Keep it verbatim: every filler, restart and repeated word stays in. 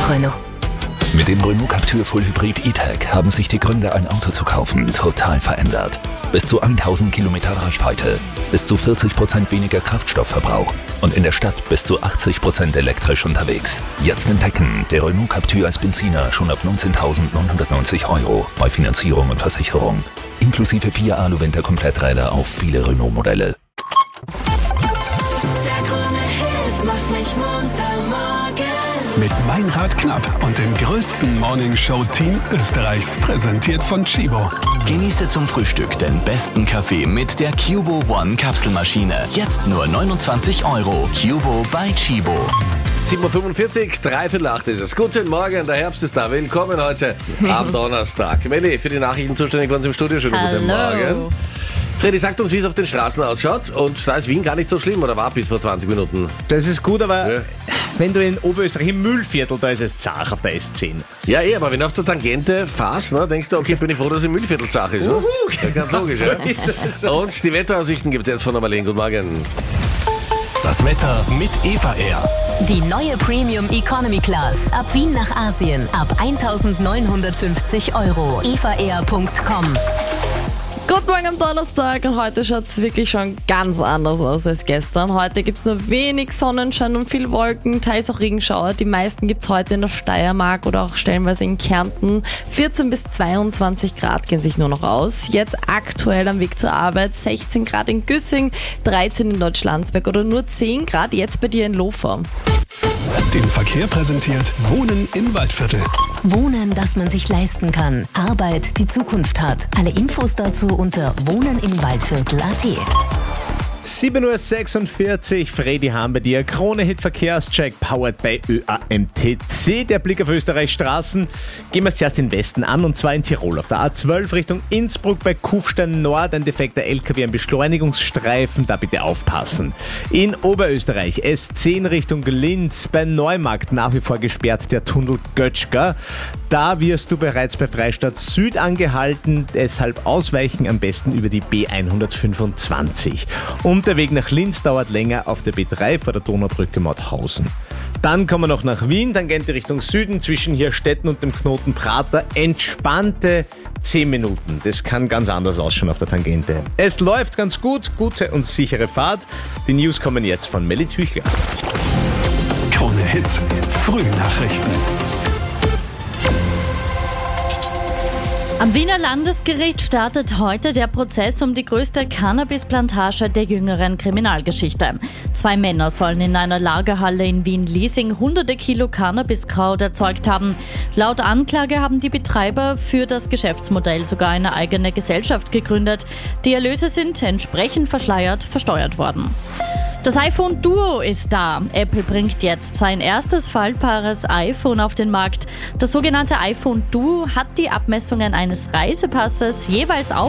Renault. Mit dem Renault Captur Full Hybrid E-Tech haben sich die Gründe, ein Auto zu kaufen, total verändert. Bis zu tausend Kilometer Reichweite, bis zu vierzig Prozent weniger Kraftstoffverbrauch und in der Stadt bis zu achtzig Prozent elektrisch unterwegs. Jetzt entdecken, der Renault Captur als Benziner schon ab neunzehntausendneunhundertneunzig Euro bei Finanzierung und Versicherung. Inklusive vier Alu-Winter-Kompletträder auf viele Renault-Modelle. Mit Meinrad Knapp und dem größten Morning-Show-Team Österreichs. Präsentiert von Chibo. Genieße zum Frühstück den besten Kaffee mit der Cubo One Kapselmaschine. Jetzt nur neunundzwanzig Euro. Cubo bei Chibo. sieben Uhr fünfundvierzig, dreiviertel acht ist es. Guten Morgen, der Herbst ist da. Willkommen heute am Donnerstag. Melli, für die Nachrichten zuständig bei uns im Studio. Schönen guten Morgen. Freddy, sagt uns, wie es auf den Straßen ausschaut. Und da ist Wien gar nicht so schlimm, oder war bis vor zwanzig Minuten? Das ist gut, aber ja. Wenn du in Oberösterreich im Mühlviertel, da ist es zach auf der S zehn. Ja, eh, aber wenn du auf der Tangente fährst, ne, denkst du, okay, bin ich froh, dass im Mühlviertel zach ist. Uhu, ja, ganz logisch, ja. So. Und die Wetteraussichten gibt es jetzt von der Marlene. Guten Morgen. Das Wetter mit Eva Air. Die neue Premium Economy Class. Ab Wien nach Asien. Ab eintausendneunhundertfünfzig Euro. eva air punkt com. Guten Morgen am Donnerstag und heute schaut es wirklich schon ganz anders aus als gestern. Heute gibt es nur wenig Sonnenschein und viel Wolken, teils auch Regenschauer. Die meisten gibt es heute in der Steiermark oder auch stellenweise in Kärnten. vierzehn bis zweiundzwanzig Grad gehen sich nur noch aus. Jetzt aktuell am Weg zur Arbeit sechzehn Grad in Güssing, dreizehn in Deutschlandsberg oder nur zehn Grad jetzt bei dir in Lofer. Den Verkehr präsentiert Wohnen im Waldviertel. Wohnen, das man sich leisten kann. Arbeit, die Zukunft hat. Alle Infos dazu unter wohnenimwaldviertel punkt at. sieben Uhr sechsundvierzig, Freddy Hahn bei dir. Krone-Hit Verkehrscheck, powered by Ö A M T C. Der Blick auf Österreichs Straßen. Gehen wir zuerst in den Westen an, und zwar in Tirol. Auf der A zwölf Richtung Innsbruck bei Kufstein Nord ein defekter L K W am Beschleunigungsstreifen, da bitte aufpassen. In Oberösterreich S zehn Richtung Linz bei Neumarkt nach wie vor gesperrt der Tunnel Götschger. Da wirst du bereits bei Freistadt Süd angehalten, deshalb ausweichen, am besten über die B hundertfünfundzwanzig. Und der Weg nach Linz dauert länger auf der B drei vor der Donaubrücke Mauthausen. Dann kommen wir noch nach Wien, Tangente Richtung Süden, zwischen hier Stetten und dem Knoten Prater. Entspannte zehn Minuten. Das kann ganz anders ausschauen auf der Tangente. Es läuft ganz gut, gute und sichere Fahrt. Die News kommen jetzt von Melli Tüchler. Krone Hits, Frühnachrichten. Am Wiener Landesgericht startet heute der Prozess um die größte Cannabisplantage der jüngeren Kriminalgeschichte. Zwei Männer sollen in einer Lagerhalle in Wien-Liesing hunderte Kilo Cannabiskraut erzeugt haben. Laut Anklage haben die Betreiber für das Geschäftsmodell sogar eine eigene Gesellschaft gegründet. Die Erlöse sind entsprechend verschleiert versteuert worden. Das iPhone Duo ist da. Apple bringt jetzt sein erstes faltbares iPhone auf den Markt. Das sogenannte iPhone Duo hat die Abmessungen eines Reisepasses jeweils auf